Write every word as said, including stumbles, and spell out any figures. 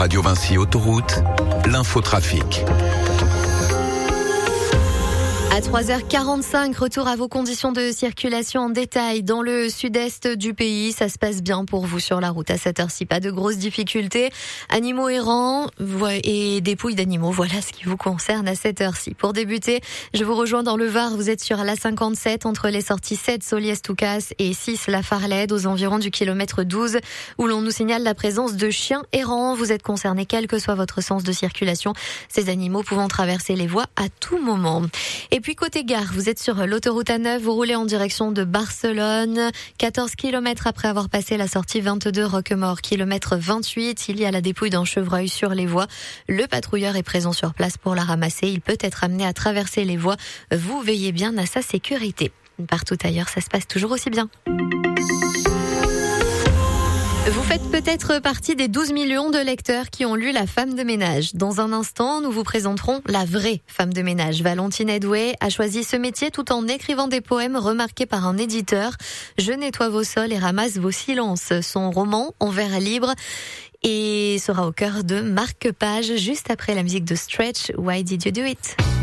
Radio Vinci Autoroute, l'infotrafic. À trois heures quarante-cinq, retour à vos conditions de circulation en détail. Dans le sud-est du pays, ça se passe bien pour vous sur la route. À cette heure-ci, pas de grosses difficultés. Animaux errants et dépouilles d'animaux, voilà ce qui vous concerne à cette heure-ci. Pour débuter, je vous rejoins dans le Var. Vous êtes sur la cinquante-sept entre les sorties sept, Soliès-Toucas et six, La Farlède, aux environs du kilomètre douze, où l'on nous signale la présence de chiens errants. Vous êtes concerné, quel que soit votre sens de circulation, ces animaux pouvant traverser les voies à tout moment. Et puis côté gare, vous êtes sur l'autoroute A neuf, vous roulez en direction de Barcelone, quatorze kilomètres après avoir passé la sortie vingt-deux Roquemort, kilomètre vingt-huit, il y a la dépouille d'un chevreuil sur les voies. Le patrouilleur est présent sur place pour la ramasser, il peut être amené à traverser les voies. Vous veillez bien à sa sécurité. Partout ailleurs, ça se passe toujours aussi bien. Vous faites peut-être partie des douze millions de lecteurs qui ont lu La Femme de ménage. Dans un instant, nous vous présenterons la vraie femme de ménage. Valentine Edoué a choisi ce métier tout en écrivant des poèmes remarqués par un éditeur. Je nettoie vos sols et ramasse vos silences. Son roman, En vers libre, et sera au cœur de Marque-Page juste après la musique de Stretch, Why Did You Do It?